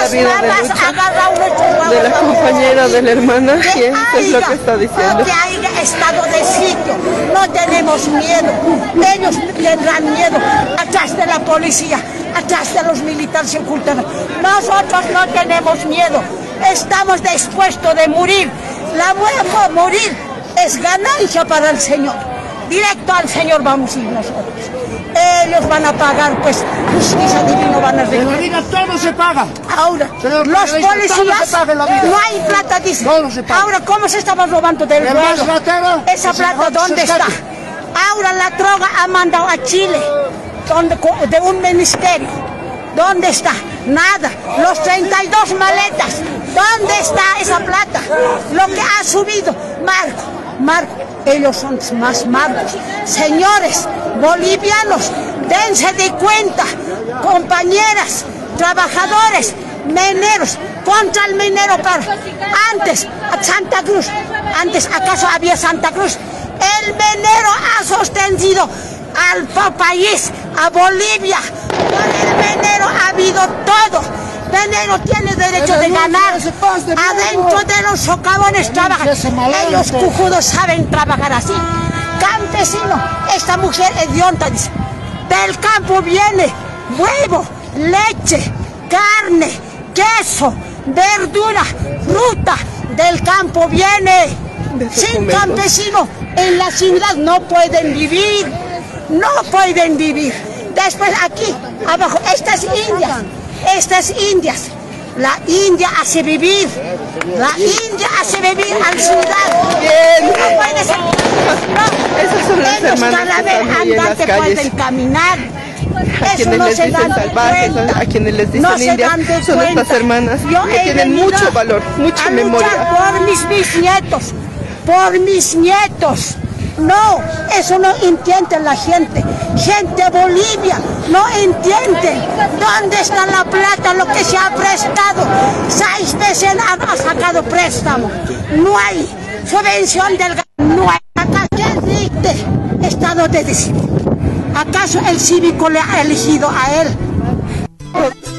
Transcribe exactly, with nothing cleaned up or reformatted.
vida de lucha de la compañera, de la hermana, y eso es lo que está diciendo. Que haya estado de sitio, no tenemos miedo, ellos tendrán miedo, atrás de la policía, atrás de los militares ocultos. Nosotros no tenemos miedo, estamos dispuestos de morir. La muerte, morir es ganancia para el Señor. Directo al Señor vamos a ir nosotros. Ellos van a pagar, pues, justicia divina van a recibir. En la vida todo se paga. Ahora, Señor, los policías, no hay plata, dice. Todo se paga. Ahora, ¿cómo se estaban robando del El pueblo? más ratero, Esa plata, ¿dónde está? Ahora la droga ha mandado a Chile, donde, de un ministerio. ¿Dónde está? Nada. Los treinta y dos maletas, ¿dónde está esa plata? Lo que ha subido, Marco, Marco, ellos son más magos. Señores bolivianos, dense de cuenta, compañeras, trabajadores, mineros, contra el minero para antes, a Santa Cruz, antes acaso había Santa Cruz, el minero ha sostenido al país, a Bolivia, con el minero ha habido todo. Minero tiene derecho de ganar, adentro de los socavones trabajan, ellos cojudos saben trabajar así. Campesino, esta mujer hedionda dice, del campo viene huevo, leche, carne, queso, verdura, fruta, del campo viene. Sin campesino en la ciudad no pueden vivir, no pueden vivir. Después aquí, abajo, estas indias, estas indias, la India hace vivir, la India hace vivir a la ciudad. Bien. No puede ser. No. Esas son las Ellos hermanas cada que vez están ahí en las andantes calles. pueden caminar. A Eso quienes no les se dicen dan salvajes, cuenta. a quienes les dicen No se indias, dan de son cuenta. estas hermanas Yo que he tienen venido mucho valor, mucha a memoria. luchar por mis bisnietos, por mis nietos. No, eso no entiende la gente. Gente de Bolivia no entiende. ¿Dónde está la plata, lo que se ha prestado? Seis veces han sacado préstamo. No hay subvención del gobierno. No hay. Acá, ¿quién dice? Estado de disciplina. ¿Acaso el cívico le ha elegido a él?